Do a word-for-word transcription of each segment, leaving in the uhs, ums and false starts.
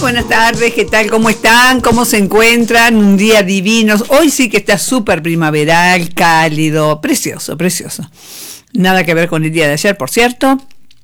buenas tardes, ¿qué tal? ¿Cómo están? ¿Cómo se encuentran? Un día divino. Hoy sí que está súper primaveral, cálido, precioso, precioso. Nada que ver con el día de ayer, por cierto.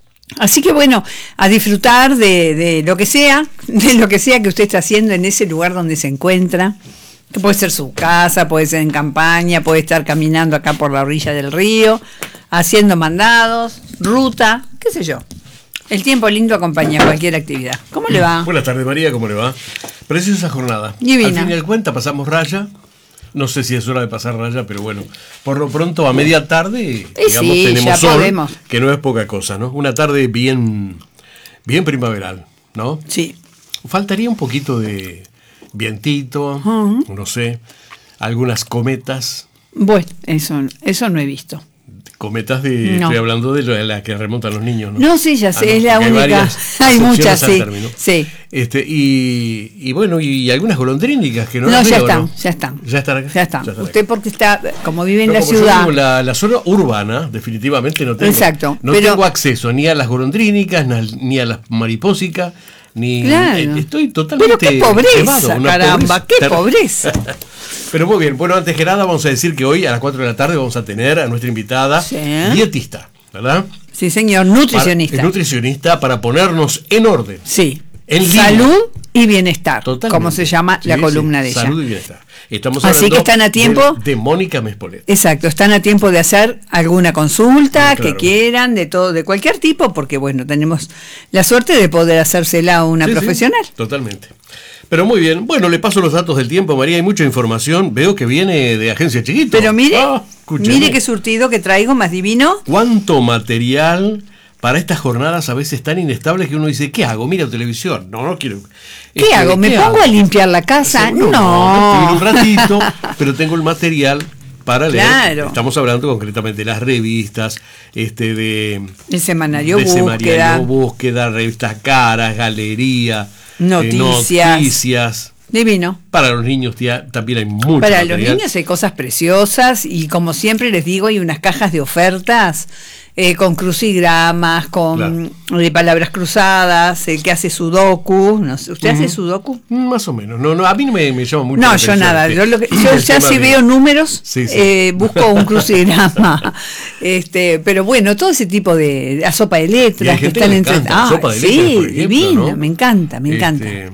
Así que bueno, a disfrutar de, de lo que sea, de lo que sea que usted está haciendo en ese lugar donde se encuentra. Que puede ser su casa, puede ser en campaña, puede estar caminando acá por la orilla del río, haciendo mandados, ruta, qué sé yo. El tiempo lindo acompaña cualquier actividad. ¿Cómo le va? Buenas tardes, María, ¿cómo le va? Preciosa jornada. Divina. Al fin y al cuenta pasamos raya. No sé si es hora de pasar raya, pero bueno, por lo pronto a media tarde, y digamos, sí, tenemos ya sol, podemos. Que no es poca cosa, ¿no? Una tarde bien, bien primaveral, ¿no? Sí. Faltaría un poquito de vientito, uh-huh. no sé, algunas cometas. Bueno, eso, eso no he visto. Cometas de, no. Estoy hablando de las que remontan los niños, ¿no? No, sí, ya sé, ah, no, es la única. Hay, varias, hay muchas, sí. sí. Este, y, y bueno, y algunas golondrínicas que no, no las ya veo, están, ¿no? ya están. Ya están acá. Ya están. Ya están Usted acá. Porque está, como vive en no, la como ciudad. Yo la, la zona urbana, definitivamente no tengo. Exacto. No pero, tengo acceso ni a las golondrínicas, ni a las maripósicas. Ni, claro. Estoy totalmente. Pero qué pobreza, evado, caramba, pobreza. qué pobreza. Pero muy bien, bueno, antes que nada vamos a decir que hoy a las cuatro de la tarde vamos a tener a nuestra invitada, sí. dietista, ¿verdad? Sí, señor, nutricionista. Para, nutricionista para ponernos en orden. Sí. En salud línea. Y bienestar, Totalmente. Como se llama sí, la columna sí, de ella. Salud y bienestar. Estamos Así que están a tiempo de, de Mónica Mespolet. Exacto, están a tiempo de hacer alguna consulta sí, claro. que quieran, de todo, de cualquier tipo, porque bueno, tenemos la suerte de poder hacérsela a una sí, profesional. Sí, totalmente. Pero muy bien, bueno, le paso los datos del tiempo, María, hay mucha información, veo que viene de Agencia Chiquito. Pero mire, ah, mire qué surtido que traigo, más divino. ¿Cuánto material para estas jornadas a veces tan inestables que uno dice, ¿qué hago? Mira televisión. No, no quiero. ¿Qué este, hago? ¿Me ¿qué pongo hago? a limpiar la casa? No. no. no un ratito, pero tengo el material para leer. Claro. Estamos hablando concretamente de las revistas, este de el semanario de Búsqueda, semanario Búsqueda, revistas Caras, Galería, noticias. Eh, noticias. Divino. Para los niños tía, también hay mucho Para material. los niños hay cosas preciosas y como siempre les digo, hay unas cajas de ofertas eh, con crucigramas, con claro. eh, palabras cruzadas, el que hace sudoku. No sé, ¿usted uh-huh. hace sudoku? Más o menos. No, no, a mí no me, me llama mucho no, la yo atención. nada. Yo, lo que, yo ya si veo números, sí, sí. Eh, busco un crucigrama. este, pero bueno, todo ese tipo de la sopa de letras que están entre. Ah, sopa de letras, sí, por ejemplo, divino, ¿no? me encanta, me encanta. Este,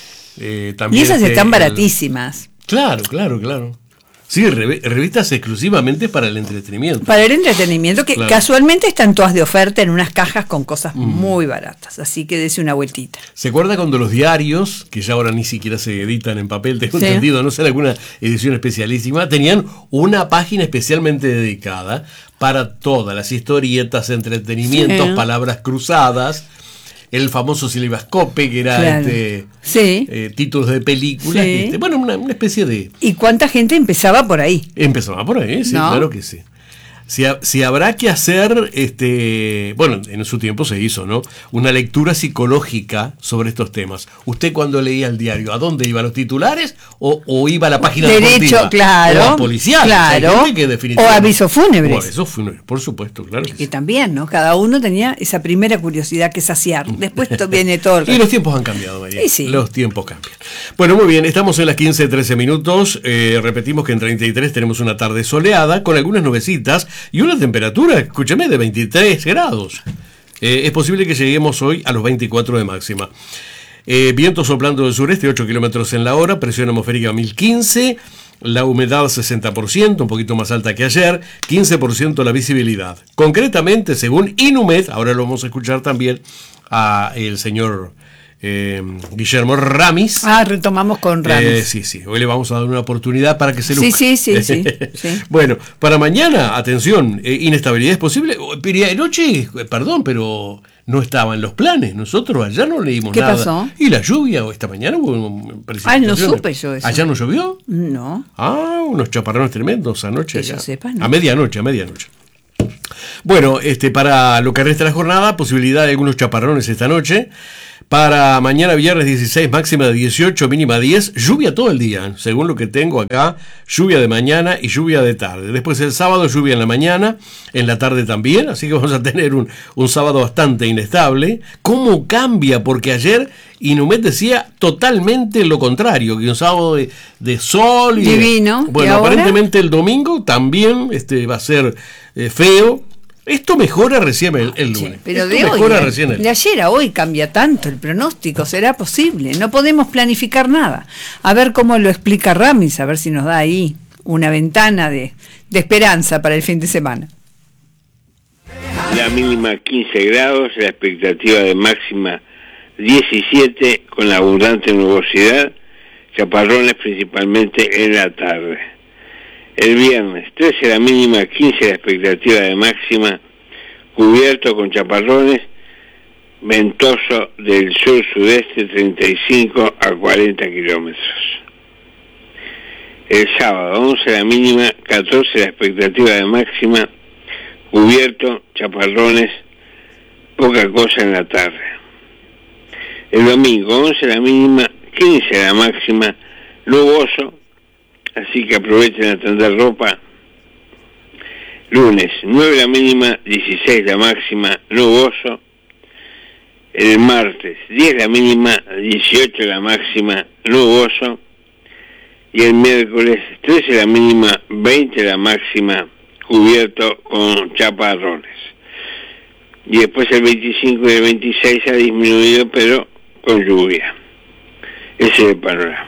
eh, y esas este, están baratísimas. El, claro, claro, claro. Sí, revistas exclusivamente para el entretenimiento. Para el entretenimiento, que claro. casualmente están todas de oferta en unas cajas con cosas mm. muy baratas, así que dese una vueltita. ¿Se acuerda cuando los diarios, que ya ahora ni siquiera se editan en papel, tengo sí. entendido, no sé, alguna edición especialísima, tenían una página especialmente dedicada para todas las historietas, entretenimientos, sí. palabras cruzadas, el famoso silibascope, que era claro. este, sí. eh, títulos de películas, sí. este, bueno, una, una especie de... ¿Y cuánta gente empezaba por ahí? Empezaba por ahí, sí, ¿no? Claro que sí. Si, si habrá que hacer, este, bueno, en su tiempo se hizo, ¿no? Una lectura psicológica sobre estos temas. ¿Usted cuando leía el diario, a dónde iba, a los titulares o, o iba a la página derecho, deportiva? claro, o a policial, claro, que o avisos fúnebres. O avisos fúnebres, por supuesto, claro. Que, que sí. también, ¿no? Cada uno tenía esa primera curiosidad que saciar. Después viene todo el Y los tiempos han cambiado, María. Sí, sí. Los tiempos cambian. Bueno, muy bien, estamos en las quince, trece minutos. Eh, repetimos que en treinta y tres tenemos una tarde soleada con algunas nubecitas y una temperatura, escúcheme, de veintitrés grados. Eh, es posible que lleguemos hoy a los veinticuatro de máxima. Eh, viento soplando del sureste, ocho kilómetros en la hora, presión atmosférica mil quince, la humedad sesenta por ciento, un poquito más alta que ayer, quince por ciento la visibilidad. Concretamente, según Inumet, ahora lo vamos a escuchar también a el señor... Eh, Guillermo Ramis. Ah, retomamos con Ramis. Eh, sí, sí, hoy le vamos a dar una oportunidad para que se luzca. Sí, sí, sí, sí, sí. Bueno, para mañana, atención, eh, inestabilidad es posible. Pero anoche, perdón, pero no estaba en los planes. Nosotros allá no leímos ¿Qué nada. ¿Qué pasó? Y la lluvia, o esta mañana hubo Ah, no supe yo eso. ¿Allá no llovió? No. Ah, unos chaparrones tremendos anoche. Que allá. yo sepa, ¿no? A medianoche, a medianoche. Bueno, este, para lo que resta de la jornada, posibilidad de algunos chaparrones esta noche. Para mañana viernes dieciséis, máxima de dieciocho, mínima diez, lluvia todo el día, según lo que tengo acá, lluvia de mañana y lluvia de tarde. Después el sábado lluvia en la mañana, en la tarde también, así que vamos a tener un, un sábado bastante inestable. ¿Cómo cambia? Porque ayer Inumet decía totalmente lo contrario, que un sábado de, de sol y divino. Bueno, ¿Y ahora? Aparentemente el domingo también este, va a ser eh, feo. Esto mejora recién el, el lunes. Sí, pero Esto de mejora hoy, recién el de ayer a hoy cambia tanto el pronóstico, ¿será posible? No podemos planificar nada. A ver cómo lo explica Ramis, a ver si nos da ahí una ventana de, de esperanza para el fin de semana. La mínima quince grados, la expectativa de máxima diecisiete, con la abundante nubosidad, chaparrones principalmente en la tarde. El viernes trece la mínima, quince la expectativa de máxima, cubierto con chaparrones, ventoso del sur-sudeste treinta y cinco a cuarenta kilómetros. El sábado once la mínima, catorce la expectativa de máxima, cubierto, chaparrones, poca cosa en la tarde. El domingo once la mínima, quince la máxima, nuboso, así que aprovechen a tender ropa. Lunes, nueve la mínima, dieciséis la máxima, nuboso. El martes, diez la mínima, dieciocho la máxima, nuboso. Y el miércoles, trece la mínima, veinte la máxima, cubierto con chaparrones. Y después el veinticinco y el veintiséis ha disminuido, pero con lluvia. Ese es el panorama.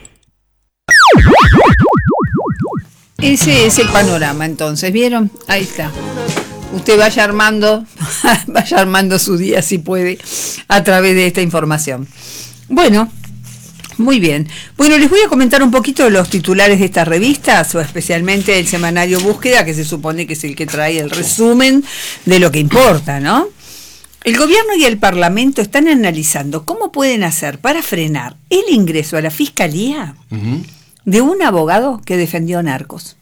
Ese es el panorama, entonces, ¿vieron? Ahí está. Usted vaya armando, vaya armando su día si puede, a través de esta información. Bueno, muy bien. Bueno, les voy a comentar un poquito los titulares de estas revistas, o especialmente el semanario Búsqueda, que se supone que es el que trae el resumen de lo que importa, ¿no? El gobierno y el parlamento están analizando cómo pueden hacer para frenar el ingreso a la fiscalía uh-huh. de un abogado que defendió narcos.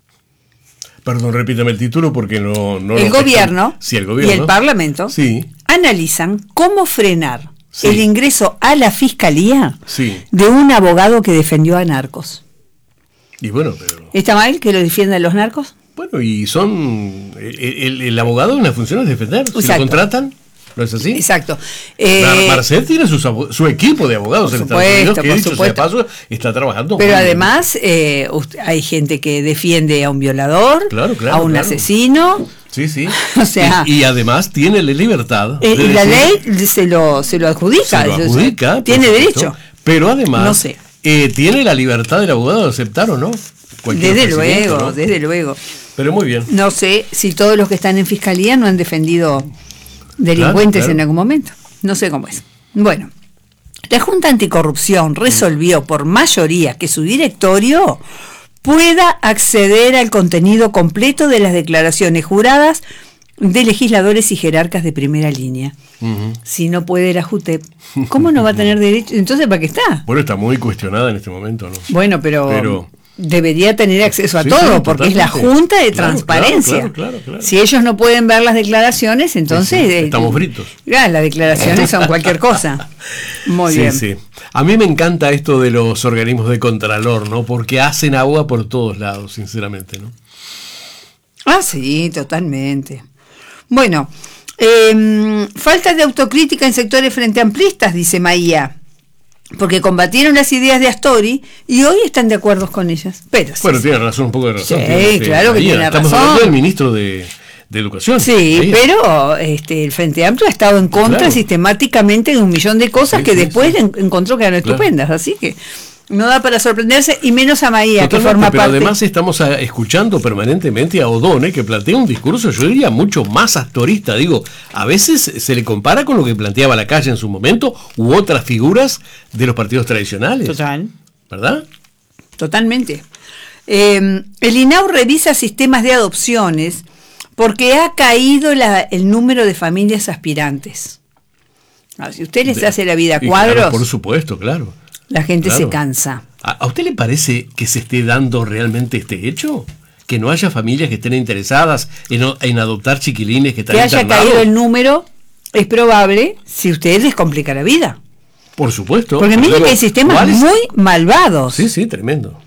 Perdón, repítame el título porque no... no el, gobierno sí, el gobierno y el parlamento sí. analizan cómo frenar sí. el ingreso a la fiscalía sí. de un abogado que defendió a narcos. Y bueno, pero... ¿Está mal que lo defiendan los narcos? Bueno, y son... El, el, el abogado una función es defender. Exacto. Si lo contratan... ¿No es así? Exacto. Eh, Marcet tiene su, su equipo de abogados por en supuesto, Estados Unidos que, por dicho supuesto. sea de paso, está trabajando. Pero además eh, usted, hay gente que defiende a un violador, claro, claro, a un claro. asesino. Sí, sí. O sea, y, y además tiene la libertad. Eh, de y la decir, ley se lo, se lo adjudica. Se lo adjudica. O tiene supuesto, derecho. Pero además, no sé. eh, tiene la libertad del abogado de aceptar o no. Desde luego, ¿no? desde luego. Pero muy bien. No sé si todos los que están en fiscalía no han defendido delincuentes claro, claro. en algún momento. No sé cómo es. Bueno, la Junta Anticorrupción resolvió por mayoría que su directorio pueda acceder al contenido completo de las declaraciones juradas de legisladores y jerarcas de primera línea. Uh-huh. Si no puede la JUTEP, ¿cómo no va a tener derecho? Entonces, ¿para qué está? Bueno, está muy cuestionada en este momento, ¿no? Bueno, pero... pero... debería tener acceso a sí, todo, sí, porque es la Junta de claro, Transparencia. Claro, claro, claro, claro. Si ellos no pueden ver las declaraciones, entonces... Sí, sí, estamos eh, fritos. Ya, las declaraciones son cualquier cosa. Muy sí, bien. Sí. A mí me encanta esto de los organismos de contralor, ¿no? Porque hacen agua por todos lados, sinceramente, ¿no? Ah, sí, totalmente. Bueno, eh, falta de autocrítica en sectores frente amplistas, dice Maía. Porque combatieron las ideas de Astori y hoy están de acuerdo con ellas. Pero bueno, sí, tiene razón, un poco de razón. Sí, tiene, claro que ahí, tiene estamos razón. hablando del ministro de, de Educación. Sí, ahí. pero este, el Frente Amplio ha estado en contra claro. sistemáticamente de un millón de cosas sí, que sí, después sí. En, encontró que eran claro. estupendas. Así que no da para sorprenderse, y menos a Maía, Totalmente, que forma pero parte. Además estamos a, escuchando permanentemente a O'Donnell, que plantea un discurso, yo diría, mucho más astorista. Digo, a veces se le compara con lo que planteaba Lacalle en su momento, u otras figuras de los partidos tradicionales. Total. ¿Verdad? Totalmente. Eh, el INAU revisa sistemas de adopciones porque ha caído la, el número de familias aspirantes. Ah, si usted les de, hace la vida a cuadros... Claro, por supuesto, claro. La gente claro. se cansa. ¿A usted le parece que se esté dando realmente este hecho? ¿Que no haya familias que estén interesadas en, en adoptar chiquilines que están Que haya internados? caído el número es probable si usted les complica la vida. Por supuesto. Porque mire Luego, que hay sistemas ¿cuáles? muy malvados. Sí, sí, tremendo.